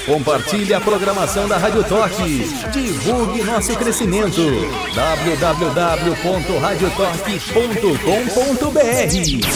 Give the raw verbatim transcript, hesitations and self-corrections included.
Compartilhe a programação da Rádio Toque. Divulgue nosso crescimento. w w w ponto radio toque ponto com ponto b r